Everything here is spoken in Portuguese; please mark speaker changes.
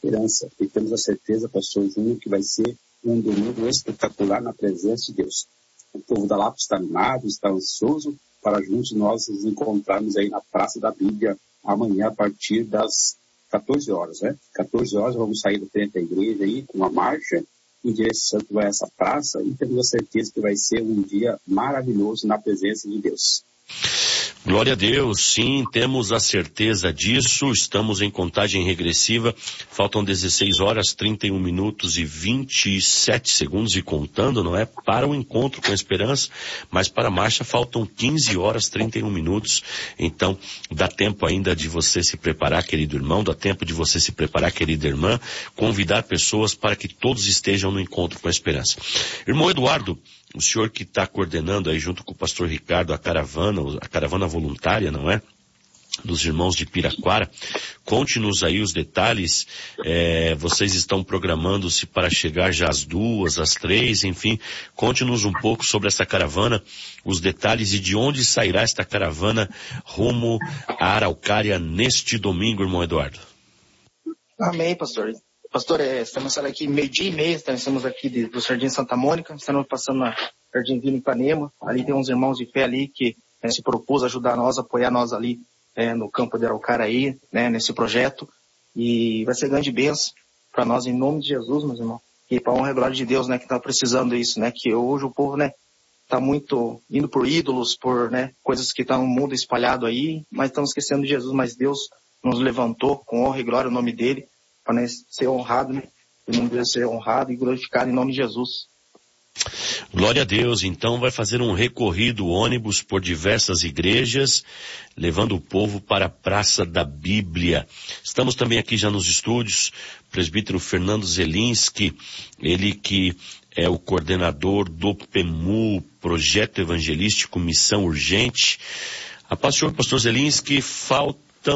Speaker 1: esperança. E temos a certeza, pastor Júnior, que vai ser um domingo espetacular na presença de Deus. O povo da Lapa está animado, está ansioso para juntos nós nos encontrarmos aí na Praça da Bíblia amanhã a partir das 14 horas, né? 14 horas vamos sair do frente da igreja aí com uma marcha em direção a essa praça e temos a certeza que vai ser um dia maravilhoso na presença de Deus.
Speaker 2: Glória a Deus, sim, temos a certeza disso, estamos em contagem regressiva, faltam 16 horas, 31 minutos e 27 segundos e contando, não é? Para o encontro com a esperança, mas para a marcha faltam 15 horas, 31 minutos, então dá tempo ainda de você se preparar, querido irmão, dá tempo de você se preparar, querida irmã, convidar pessoas para que todos estejam no encontro com a esperança. Irmão Eduardo, o senhor que está coordenando aí junto com o pastor Ricardo a caravana voluntária, não é? Dos irmãos de Piraquara, conte-nos aí os detalhes, vocês estão programando-se para chegar já às 2, às 3, enfim, conte-nos um pouco sobre essa caravana, os detalhes e de onde sairá esta caravana rumo à Araucária neste domingo, irmão Eduardo.
Speaker 3: Amém, pastor. Pastor, estamos aqui 12:30, estamos aqui do Jardim Santa Mônica, estamos passando na Jardim Vila Ipanema, ali tem uns irmãos de fé ali que se propôs ajudar nós, apoiar nós ali no campo de Araucaraí, né, nesse projeto, e vai ser grande bênção para nós em nome de Jesus, meus irmãos, e para a honra e glória de Deus, né, que está precisando disso, né, que hoje o povo, né, está muito indo por ídolos, por, né, coisas que estão no mundo espalhado aí, mas estamos esquecendo de Jesus, mas Deus nos levantou com honra e glória o nome dele, para ser honrado, né? O nome dele ser honrado e glorificado em nome de Jesus.
Speaker 2: Glória a Deus, então vai fazer um recorrido ônibus por diversas igrejas, levando o povo para a Praça da Bíblia. Estamos também aqui já nos estúdios, o presbítero Fernando Zelinski, ele que é o coordenador do PEMU, Projeto Evangelístico Missão Urgente. A paz do Senhor, pastor Zelinski, falta